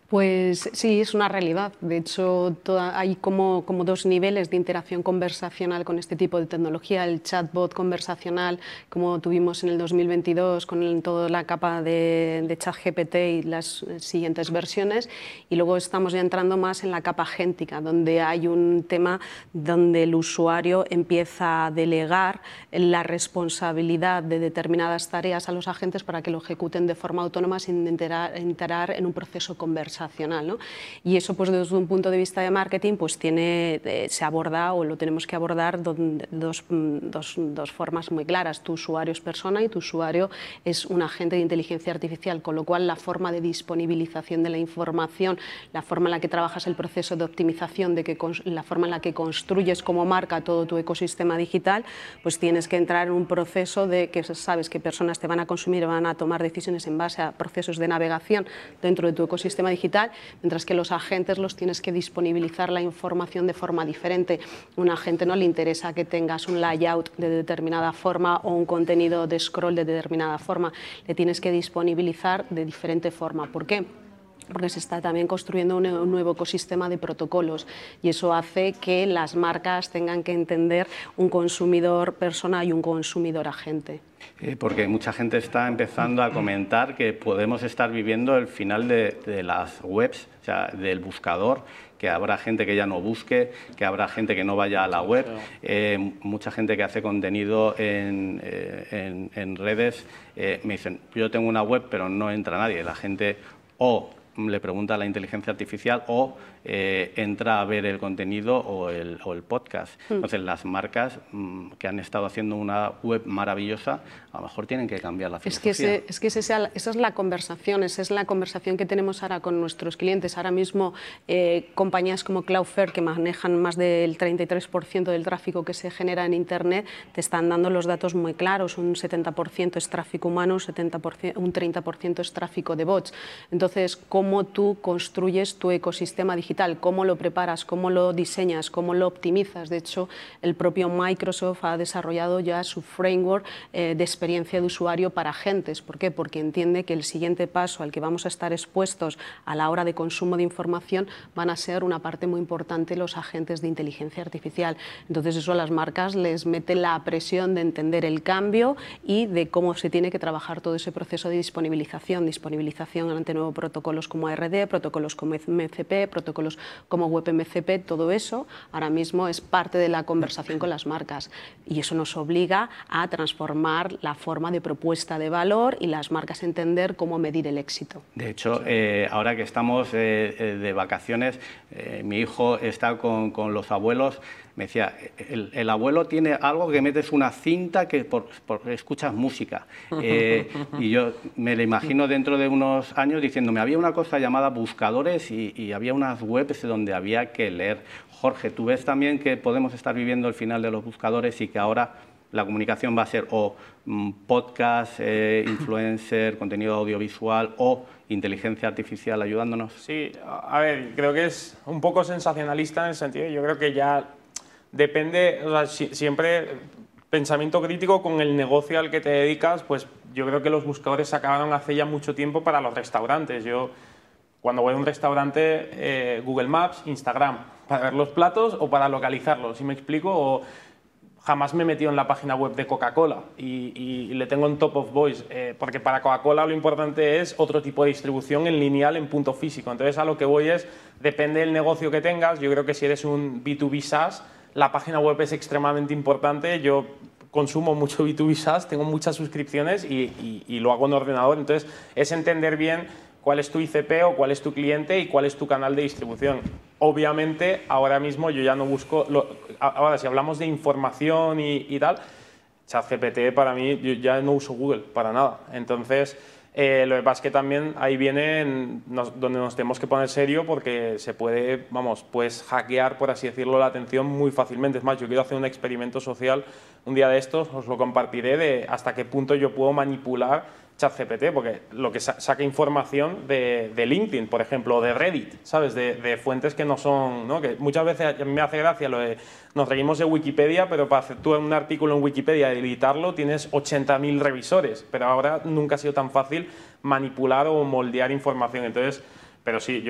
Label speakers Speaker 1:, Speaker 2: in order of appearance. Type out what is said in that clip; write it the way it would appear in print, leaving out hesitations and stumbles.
Speaker 1: Pues sí, es una realidad. De hecho, hay como dos niveles de interacción conversacional con este tipo de tecnología. El chatbot conversacional, como tuvimos en el 2022 con toda la capa de ChatGPT y las siguientes versiones. Y luego estamos ya entrando más en la capa agéntica, donde hay un tema donde el usuario empieza a delegar la responsabilidad de determinadas tareas a los agentes para que lo ejecuten de forma autónoma sin entrar en un proceso conversacional, ¿no? Y eso, pues desde un punto de vista de marketing, pues se aborda, o lo tenemos que abordar dos formas muy claras. Tu usuario es persona y tu usuario es un agente de inteligencia artificial, con lo cual la forma de disponibilización de la información, la forma en la que trabajas el proceso de optimización, la forma en la que construyes como marca todo tu ecosistema digital, pues tienes que entrar en un proceso de que sabes qué personas te van a consumir, van a tomar decisiones en base a procesos de navegación dentro de tu ecosistema digital, mientras que los agentes los tienes que disponibilizar la información de forma diferente. A un agente no le interesa que tengas un layout de determinada forma o un contenido de scroll de determinada forma, le tienes que disponibilizar de diferente forma. ¿Por qué? Porque se está también construyendo un nuevo ecosistema de protocolos y eso hace que las marcas tengan que entender un consumidor persona y un consumidor agente.
Speaker 2: Porque mucha gente está empezando a comentar que podemos estar viviendo el final de las webs, o sea, del buscador, que habrá gente que ya no busque, que habrá gente que no vaya a la web, mucha gente que hace contenido en redes me dicen, yo tengo una web pero no entra nadie, la gente o le pregunta a la inteligencia artificial o entra a ver el contenido o el podcast. Entonces, las marcas que han estado haciendo una web maravillosa, a lo mejor tienen que cambiar la filosofía.
Speaker 1: Es que esa es la conversación que tenemos ahora con nuestros clientes. Ahora mismo, compañías como Cloudflare, que manejan más del 33% del tráfico que se genera en Internet, te están dando los datos muy claros. Un 70% es tráfico humano, un 30% es tráfico de bots. Entonces, ¿cómo tú construyes tu ecosistema digital? ¿Cómo lo preparas? ¿Cómo lo diseñas? ¿Cómo lo optimizas? De hecho, el propio Microsoft ha desarrollado ya su framework de experiencia de usuario para agentes. ¿Por qué? Porque entiende que el siguiente paso al que vamos a estar expuestos a la hora de consumo de información van a ser una parte muy importante los agentes de inteligencia artificial. Entonces, eso a las marcas les mete la presión de entender el cambio y de cómo se tiene que trabajar todo ese proceso de disponibilización ante nuevos protocolos como ARD, protocolos como MCP, protocolos como WebMCP. Todo eso ahora mismo es parte de la conversación con las marcas y eso nos obliga a transformar la forma de propuesta de valor y las marcas entender cómo medir el éxito.
Speaker 2: De hecho, ahora que estamos de vacaciones, mi hijo está con los abuelos. Me decía, el abuelo tiene algo que metes una cinta que escuchas música. Y yo me lo imagino dentro de unos años diciéndome, había una cosa llamada buscadores y había unas webs donde había que leer. Jorge, ¿tú ves también que podemos estar viviendo el final de los buscadores y que ahora la comunicación va a ser o podcast, influencer, contenido audiovisual o inteligencia artificial ayudándonos?
Speaker 3: Sí, a ver, creo que es un poco sensacionalista en el sentido, yo creo que ya depende, o sea, siempre pensamiento crítico con el negocio al que te dedicas, pues yo creo que los buscadores se acabaron hace ya mucho tiempo para los restaurantes. Yo, cuando voy a un restaurante, Google Maps, Instagram, para ver los platos o para localizarlos, ¿sí me explico? O jamás me he metido en la página web de Coca-Cola y le tengo en top of voice, porque para Coca-Cola lo importante es otro tipo de distribución en lineal, en punto físico. Entonces, a lo que voy es, depende del negocio que tengas. Yo creo que si eres un B2B SaaS, la página web es extremadamente importante. Yo consumo mucho B2B SaaS, tengo muchas suscripciones y lo hago en ordenador. Entonces, es entender bien cuál es tu ICP o cuál es tu cliente y cuál es tu canal de distribución. Obviamente, ahora mismo yo ya no busco... Ahora, si hablamos de información y tal, ChatGPT para mí, yo ya no uso Google para nada. Entonces, lo que pasa es que también ahí viene donde nos tenemos que poner serio porque se puede, puedes hackear, por así decirlo, la atención muy fácilmente. Es más, yo quiero hacer un experimento social un día de estos, os lo compartiré, de hasta qué punto yo puedo manipular ChatGPT, porque lo que saca información de LinkedIn, por ejemplo, o de Reddit, ¿sabes? De fuentes que no son, ¿no? Que muchas veces me hace gracia lo de, nos reímos de Wikipedia, pero para hacer tú un artículo en Wikipedia y editarlo tienes 80.000 revisores, pero ahora nunca ha sido tan fácil manipular o moldear información. Entonces, pero sí, yo